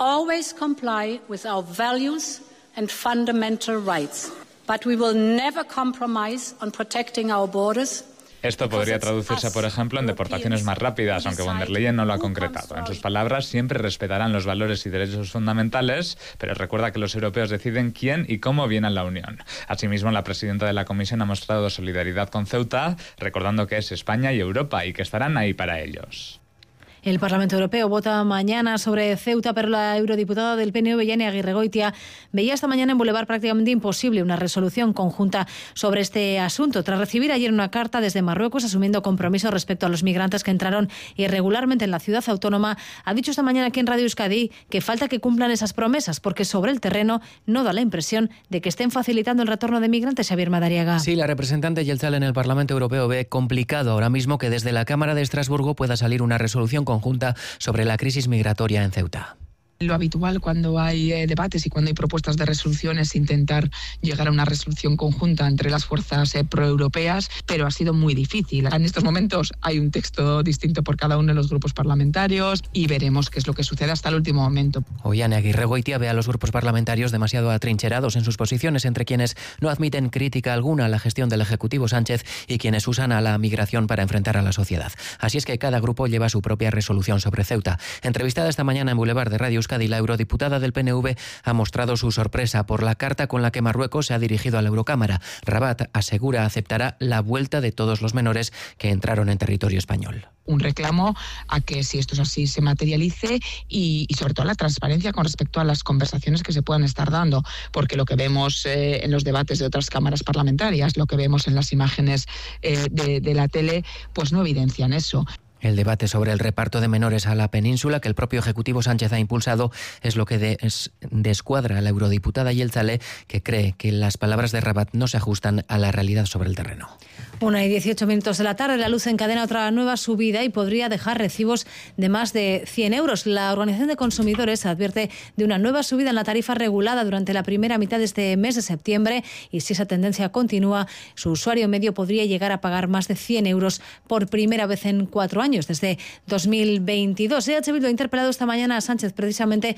always comply with our values and fundamental rights, but we will never compromise on protecting our borders. Esto podría traducirse, por ejemplo, en deportaciones más rápidas, aunque von der Leyen no lo ha concretado. En sus palabras, siempre respetarán los valores y derechos fundamentales, pero recuerda que los europeos deciden quién y cómo viene a la Unión. Asimismo, la presidenta de la Comisión ha mostrado solidaridad con Ceuta, recordando que es España y Europa y que estarán ahí para ellos. El Parlamento Europeo vota mañana sobre Ceuta, pero la eurodiputada del PNV, Yane Aguirregoitia, veía esta mañana en Boulevard prácticamente imposible una resolución conjunta sobre este asunto, tras recibir ayer una carta desde Marruecos asumiendo compromisos respecto a los migrantes que entraron irregularmente en la ciudad autónoma. Ha dicho esta mañana aquí en Radio Euskadi que falta que cumplan esas promesas, porque sobre el terreno no da la impresión de que estén facilitando el retorno de migrantes. Xavier Madariaga. Sí, la representante Yeltsal en el Parlamento Europeo ve complicado ahora mismo que desde la Cámara de Estrasburgo pueda salir una resolución conjunta sobre la crisis migratoria en Ceuta. Lo habitual cuando hay debates y cuando hay propuestas de resolución es intentar llegar a una resolución conjunta entre las fuerzas proeuropeas, pero ha sido muy difícil. En estos momentos hay un texto distinto por cada uno de los grupos parlamentarios y veremos qué es lo que sucede hasta el último momento. Yane Aguirregoitia ve a los grupos parlamentarios demasiado atrincherados en sus posiciones, entre quienes no admiten crítica alguna a la gestión del Ejecutivo Sánchez y quienes usan a la migración para enfrentar a la sociedad. Así es que cada grupo lleva su propia resolución sobre Ceuta. Entrevistada esta mañana en Boulevard de Radio Euskadi, la eurodiputada del PNV ha mostrado su sorpresa por la carta con la que Marruecos se ha dirigido a la Eurocámara. Rabat asegura aceptará la vuelta de todos los menores que entraron en territorio español. Un reclamo a que, si esto es así, se materialice y sobre todo la transparencia con respecto a las conversaciones que se puedan estar dando, porque lo que vemos en los debates de otras cámaras parlamentarias, lo que vemos en las imágenes de la tele, pues no evidencian eso. El debate sobre el reparto de menores a la península que el propio Ejecutivo Sánchez ha impulsado es lo que descuadra a la eurodiputada Yeltsale, que cree que las palabras de Rabat no se ajustan a la realidad sobre el terreno. 1:18 de la tarde, la luz encadena otra nueva subida y podría dejar recibos de más de 100 euros. La Organización de Consumidores advierte de una nueva subida en la tarifa regulada durante la primera mitad de este mes de septiembre y si esa tendencia continúa, su usuario medio podría llegar a pagar más de 100 euros por primera vez en 4 años, desde 2022. EH Bildu ha interpelado esta mañana a Sánchez precisamente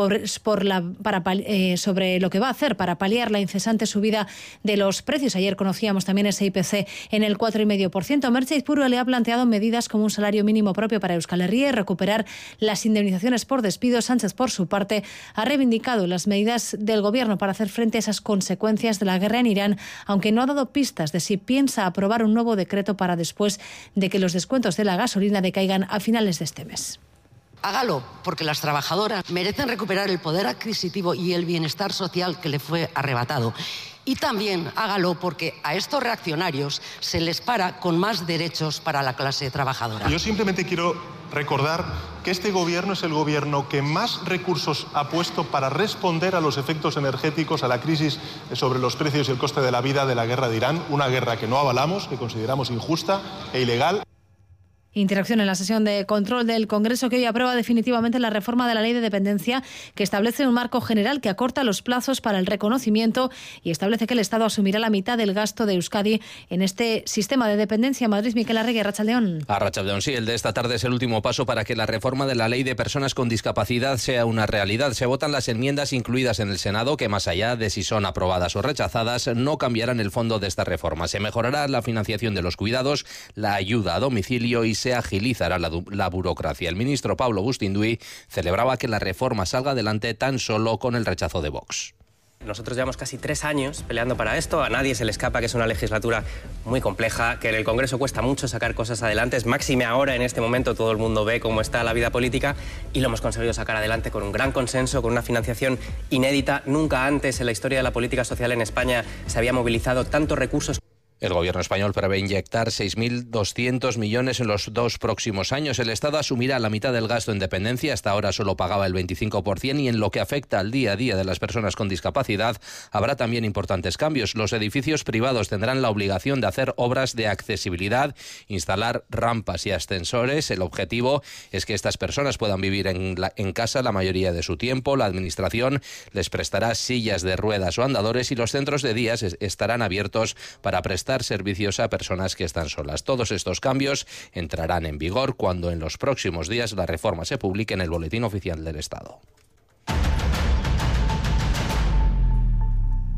sobre lo que va a hacer para paliar la incesante subida de los precios. Ayer conocíamos también ese IPC en el 4,5%. Merche Izpuru le ha planteado medidas como un salario mínimo propio para Euskal Herria y recuperar las indemnizaciones por despido. Sánchez, por su parte, ha reivindicado las medidas del Gobierno para hacer frente a esas consecuencias de la guerra en Irán, aunque no ha dado pistas de si piensa aprobar un nuevo decreto para después de que los descuentos de la gasolina decaigan a finales de este mes. Hágalo, porque las trabajadoras merecen recuperar el poder adquisitivo y el bienestar social que le fue arrebatado. Y también hágalo porque a estos reaccionarios se les para con más derechos para la clase trabajadora. Yo simplemente quiero recordar que este gobierno es el gobierno que más recursos ha puesto para responder a los efectos energéticos, a la crisis sobre los precios y el coste de la vida de la guerra de Irán, una guerra que no avalamos, que consideramos injusta e ilegal. Interacción en la sesión de control del Congreso que hoy aprueba definitivamente la reforma de la Ley de Dependencia, que establece un marco general que acorta los plazos para el reconocimiento y establece que el Estado asumirá la mitad del gasto de Euskadi en este sistema de dependencia. Madrid, Miquel Arregui, Arratsaldeón. Arratsaldeón, sí, el de esta tarde es el último paso para que la reforma de la Ley de Personas con Discapacidad sea una realidad. Se votan las enmiendas incluidas en el Senado que, más allá de si son aprobadas o rechazadas, no cambiarán el fondo de esta reforma. Se mejorará la financiación de los cuidados, la ayuda a domicilio y se agilizará la burocracia. El ministro Pablo Bustinduy celebraba que la reforma salga adelante tan solo con el rechazo de Vox. Nosotros llevamos casi 3 años peleando para esto. A nadie se le escapa que es una legislatura muy compleja, que en el Congreso cuesta mucho sacar cosas adelante. Es máxime ahora, en este momento, todo el mundo ve cómo está la vida política y lo hemos conseguido sacar adelante con un gran consenso, con una financiación inédita. Nunca antes en la historia de la política social en España se había movilizado tantos recursos. El gobierno español prevé inyectar 6.200 millones en los 2 próximos años. El Estado asumirá la mitad del gasto en dependencia. Hasta ahora solo pagaba el 25% y en lo que afecta al día a día de las personas con discapacidad habrá también importantes cambios. Los edificios privados tendrán la obligación de hacer obras de accesibilidad, instalar rampas y ascensores. El objetivo es que estas personas puedan vivir en casa la mayoría de su tiempo. La Administración les prestará sillas de ruedas o andadores y los centros de día estarán abiertos para prestar servicios a personas que están solas. Todos estos cambios entrarán en vigor cuando en los próximos días la reforma se publique en el Boletín Oficial del Estado.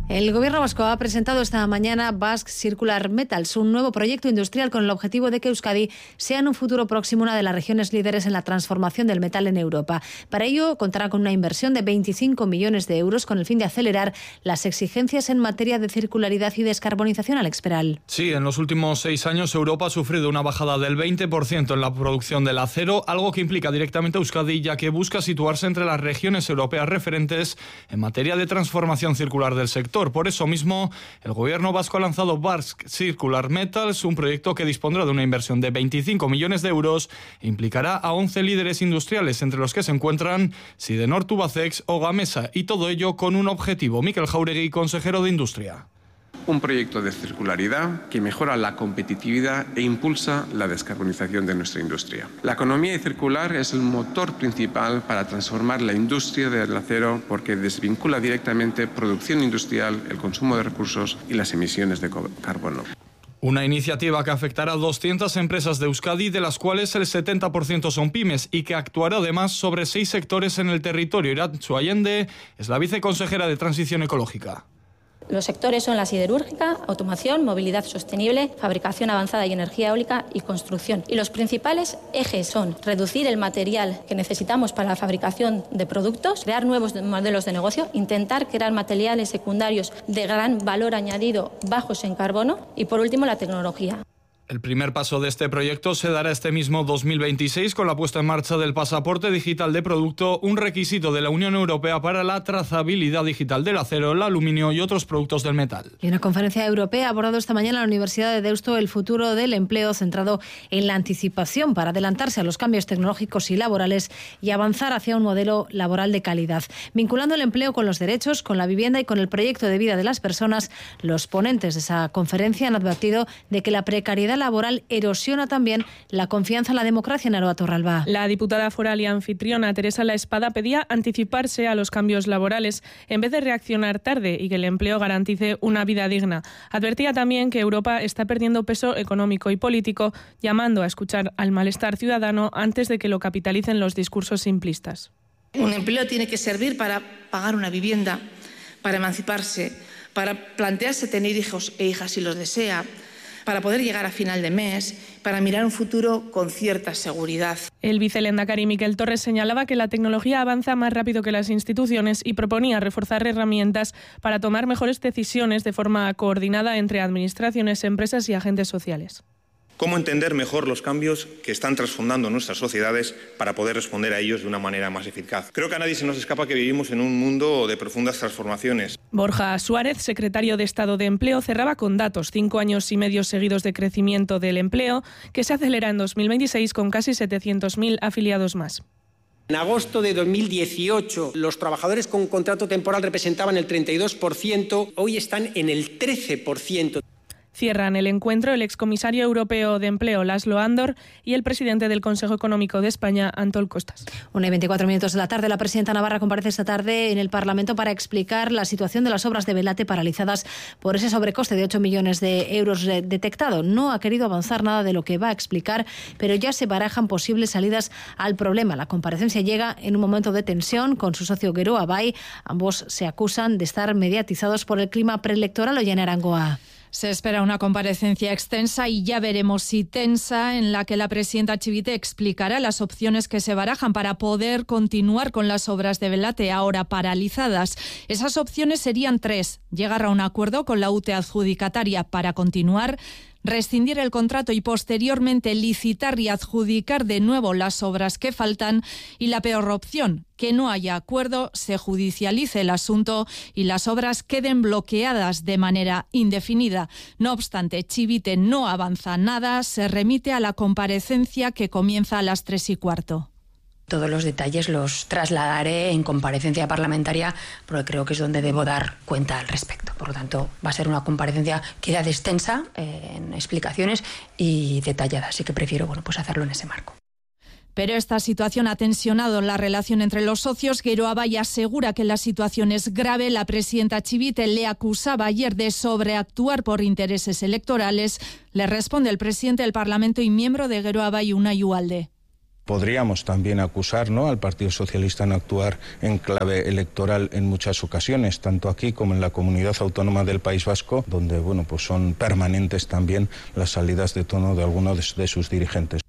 El Gobierno vasco ha presentado esta mañana Basque Circular Metals, un nuevo proyecto industrial con el objetivo de que Euskadi sea en un futuro próximo una de las regiones líderes en la transformación del metal en Europa. Para ello, contará con una inversión de 25 millones de euros con el fin de acelerar las exigencias en materia de circularidad y descarbonización. Alex Peral. Sí, en los últimos 6 años Europa ha sufrido una bajada del 20% en la producción del acero, algo que implica directamente a Euskadi, ya que busca situarse entre las regiones europeas referentes en materia de transformación circular del sector. Por eso mismo, el Gobierno vasco ha lanzado Basque Circular Metals, un proyecto que dispondrá de una inversión de 25 millones de euros e implicará a 11 líderes industriales, entre los que se encuentran Sidenor, Tubacex o Gamesa, y todo ello con un objetivo. Mikel Jauregui, consejero de Industria. Un proyecto de circularidad que mejora la competitividad e impulsa la descarbonización de nuestra industria. La economía circular es el motor principal para transformar la industria del acero porque desvincula directamente producción industrial, el consumo de recursos y las emisiones de carbono. Una iniciativa que afectará a 200 empresas de Euskadi, de las cuales el 70% son pymes, y que actuará además sobre 6 sectores en el territorio. Iratxu Allende es la viceconsejera de Transición Ecológica. Los sectores son la siderúrgica, automoción, movilidad sostenible, fabricación avanzada y energía eólica y construcción. Y los principales ejes son reducir el material que necesitamos para la fabricación de productos, crear nuevos modelos de negocio, intentar crear materiales secundarios de gran valor añadido bajos en carbono y, por último, la tecnología. El primer paso de este proyecto se dará este mismo 2026 con la puesta en marcha del pasaporte digital de producto, un requisito de la Unión Europea para la trazabilidad digital del acero, el aluminio y otros productos del metal. Y una conferencia europea ha abordado esta mañana en la Universidad de Deusto el futuro del empleo, centrado en la anticipación para adelantarse a los cambios tecnológicos y laborales y avanzar hacia un modelo laboral de calidad. Vinculando el empleo con los derechos, con la vivienda y con el proyecto de vida de las personas, los ponentes de esa conferencia han advertido de que la precariedad laboral erosiona también la confianza en la democracia. En Aroa Torralba. La diputada foral y anfitriona Teresa La Espada pedía anticiparse a los cambios laborales en vez de reaccionar tarde y que el empleo garantice una vida digna. Advertía también que Europa está perdiendo peso económico y político, llamando a escuchar al malestar ciudadano antes de que lo capitalicen los discursos simplistas. Un empleo tiene que servir para pagar una vivienda, para emanciparse, para plantearse tener hijos e hijas si los desea, para poder llegar a final de mes, para mirar un futuro con cierta seguridad. El vicelehendakari Miquel Torres señalaba que la tecnología avanza más rápido que las instituciones y proponía reforzar herramientas para tomar mejores decisiones de forma coordinada entre administraciones, empresas y agentes sociales. ¿Cómo entender mejor los cambios que están transformando nuestras sociedades para poder responder a ellos de una manera más eficaz? Creo que a nadie se nos escapa que vivimos en un mundo de profundas transformaciones. Borja Suárez, secretario de Estado de Empleo, cerraba con datos: 5 años y medio seguidos de crecimiento del empleo, que se acelera en 2026 con casi 700.000 afiliados más. En agosto de 2018, los trabajadores con contrato temporal representaban el 32%, hoy están en el 13%. Cierran el encuentro el excomisario europeo de Empleo, Laszlo Andor, y el presidente del Consejo Económico de España, Antol Costas. 1:24 de la tarde, la presidenta navarra comparece esta tarde en el Parlamento para explicar la situación de las obras de Belate paralizadas por ese sobrecoste de 8 millones de euros detectado. No ha querido avanzar nada de lo que va a explicar, pero ya se barajan posibles salidas al problema. La comparecencia llega en un momento de tensión con su socio Geroa Bai. Ambos se acusan de estar mediatizados por el clima preelectoral. Ollane Arangoa. Se espera una comparecencia extensa y ya veremos si tensa, en la que la presidenta Chivite explicará las opciones que se barajan para poder continuar con las obras de Belate ahora paralizadas. Esas opciones serían 3: llegar a un acuerdo con la UTE adjudicataria para continuar, rescindir el contrato y posteriormente licitar y adjudicar de nuevo las obras que faltan, y la peor opción, que no haya acuerdo, se judicialice el asunto y las obras queden bloqueadas de manera indefinida. No obstante, Chivite no avanza nada, se remite a la comparecencia que comienza a las 3:15. Todos los detalles los trasladaré en comparecencia parlamentaria porque creo que es donde debo dar cuenta al respecto. Por lo tanto, va a ser una comparecencia que da extensa en explicaciones y detallada, así que prefiero hacerlo en ese marco. Pero esta situación ha tensionado la relación entre los socios. Geroa Bai asegura que la situación es grave. La presidenta Chivite le acusaba ayer de sobreactuar por intereses electorales. Le responde el presidente del Parlamento y miembro de Geroa Bai, Unai Ugalde. podríamos también acusar, ¿no?, al Partido Socialista en actuar en clave electoral en muchas ocasiones, tanto aquí como en la Comunidad Autónoma del País Vasco, donde bueno, pues son permanentes también las salidas de tono de algunos de sus dirigentes.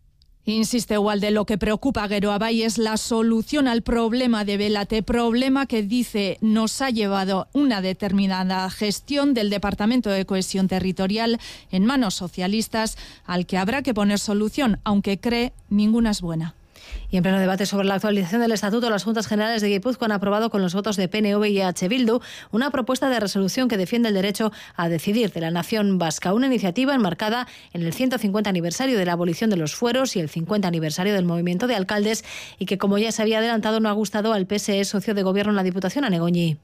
Insiste Ugalde, lo que preocupa a Geroabay es la solución al problema de Belathe, problema que dice nos ha llevado una determinada gestión del Departamento de Cohesión Territorial en manos socialistas, al que habrá que poner solución, aunque cree ninguna es buena. Y en pleno debate sobre la actualización del Estatuto, las Juntas Generales de Guipúzcoa han aprobado con los votos de PNV y EH Bildu una propuesta de resolución que defiende el derecho a decidir de la nación vasca. Una iniciativa enmarcada en el 150 aniversario de la abolición de los fueros y el 50 aniversario del movimiento de alcaldes y que, como ya se había adelantado, no ha gustado al PSE, socio de gobierno en la Diputación, a Negoñi.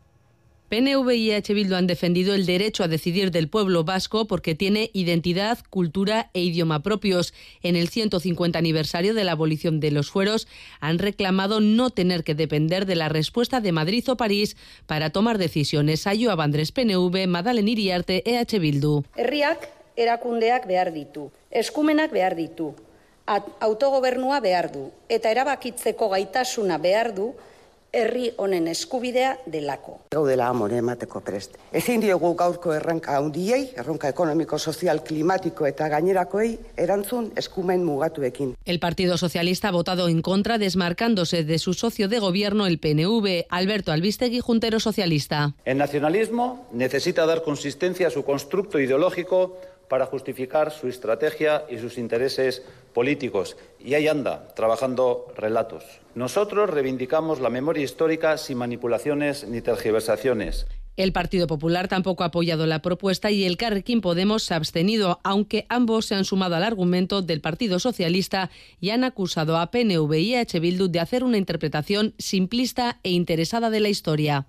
PNV y EH Bildu han defendido el derecho a decidir del pueblo vasco porque tiene identidad, cultura e idioma propios. En el 150 aniversario de la abolición de los fueros han reclamado no tener que depender de la respuesta de Madrid o París para tomar decisiones. Aio Abandres, PNV, Madalen Iriarte, EH Bildu. Herriak erakundeak behar ditu, eskumenak behar ditu, autogobernua behar du eta erabakitzeko gaitasuna behar du herri honen eskubidea delako. Gaudela amore emateko prest. Ezin diogu gaurko erronka handiei, erronka ekonomiko, sozial, klimatiko eta gainerakoei erantzun eskumen mugatuekin. El Partido Socialista ha votado en contra, desmarcándose de su socio de gobierno, el PNV. Alberto Albistegui, juntero socialista. El nacionalismo necesita dar consistencia a su constructo ideológico para justificar su estrategia y sus intereses políticos. Y ahí anda, trabajando relatos. Nosotros reivindicamos la memoria histórica sin manipulaciones ni tergiversaciones. El Partido Popular tampoco ha apoyado la propuesta y Elkarrekin Podemos se ha abstenido, aunque ambos se han sumado al argumento del Partido Socialista y han acusado a PNV y EH Bildu de hacer una interpretación simplista e interesada de la historia.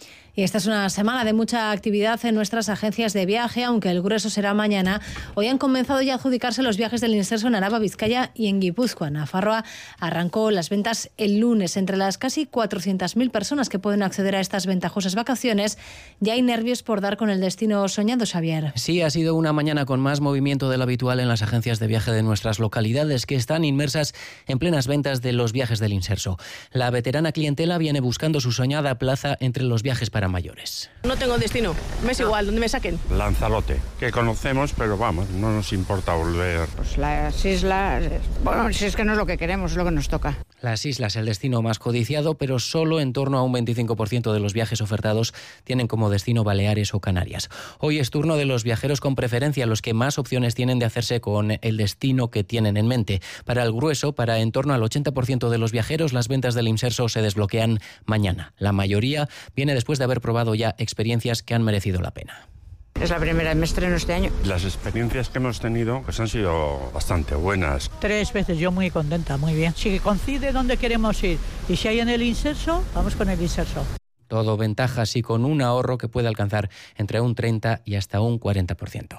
Y esta es una semana de mucha actividad en nuestras agencias de viaje, aunque el grueso será mañana. Hoy han comenzado ya a adjudicarse los viajes del Inserso en Araba, Vizcaya y en Guipúzcoa. Nafarroa arrancó las ventas el lunes. Entre las casi 400.000 personas que pueden acceder a estas ventajosas vacaciones, ya hay nervios por dar con el destino soñado, Xavier. Sí, ha sido una mañana con más movimiento del habitual en las agencias de viaje de nuestras localidades, que están inmersas en plenas ventas de los viajes del Inserso. La veterana clientela viene buscando su soñada plaza entre los viajes para mayores. No tengo destino, me es igual, donde me saquen. Lanzarote, que conocemos, pero vamos, no nos importa volver. Pues las islas, bueno, si es que no es lo que queremos, es lo que nos toca. Las islas, el destino más codiciado, pero solo en torno a un 25% de los viajes ofertados tienen como destino Baleares o Canarias. Hoy es turno de los viajeros con preferencia, los que más opciones tienen de hacerse con el destino que tienen en mente. Para el grueso, para en torno al 80% de los viajeros, las ventas del Inserso se desbloquean mañana. La mayoría viene después de haber probado ya experiencias que han merecido la pena. Es la primera vez que me estreno este año. Las experiencias que hemos tenido pues han sido bastante buenas. 3 veces, yo muy contenta, muy bien. Si coincide dónde queremos ir y si hay en el Inserso, vamos con el Inserso. Todo ventajas y con un ahorro que puede alcanzar entre un 30 y hasta un 40%.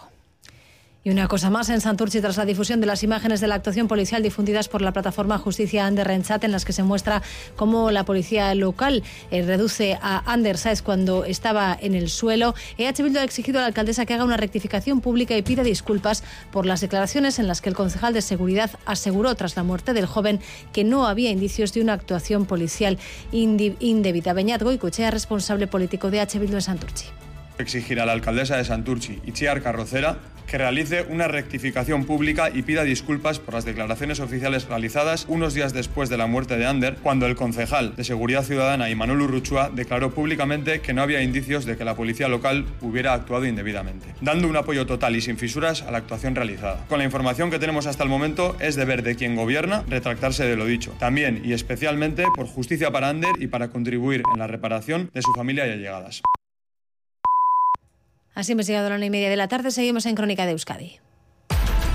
Y una cosa más, en Santurtzi, tras la difusión de las imágenes de la actuación policial difundidas por la plataforma Justicia Ander Rentzat, en las que se muestra cómo la policía local reduce a Ander Sáez cuando estaba en el suelo, EH Bildu ha exigido a la alcaldesa que haga una rectificación pública y pida disculpas por las declaraciones en las que el concejal de Seguridad aseguró tras la muerte del joven que no había indicios de una actuación policial indebida. Beñat Goicoechea, responsable político de EH Bildu en Santurtzi. Exigir a la alcaldesa de Santurtzi, Itziar Carrocera, que realice una rectificación pública y pida disculpas por las declaraciones oficiales realizadas unos días después de la muerte de Ander, cuando el concejal de Seguridad Ciudadana, Imanol Urruchua, declaró públicamente que no había indicios de que la policía local hubiera actuado indebidamente, dando un apoyo total y sin fisuras a la actuación realizada. Con la información que tenemos hasta el momento, es deber de quien gobierna retractarse de lo dicho, también y especialmente por justicia para Ander y para contribuir en la reparación de su familia y allegadas. Así hemos llegado a la 1:30 de la tarde. Seguimos en Crónica de Euskadi.